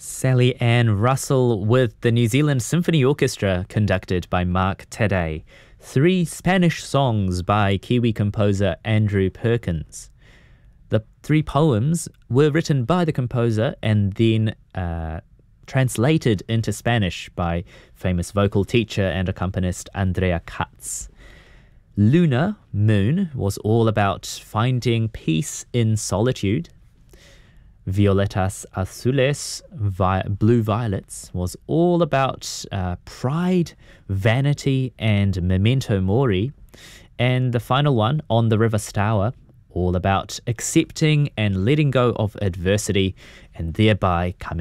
Sally Ann Russell with the New Zealand Symphony Orchestra, conducted by Mark Taddei. 3 Spanish songs by Kiwi composer Andrew Perkins. The 3 poems were written by the composer and then translated into Spanish by famous vocal teacher and accompanist Andrea Katz. Luna, Moon, was all about finding peace in solitude. Violetas Azules, Blue Violets, was all about pride, vanity, and memento mori. And the final one, On the River Stour, all about accepting and letting go of adversity and thereby coming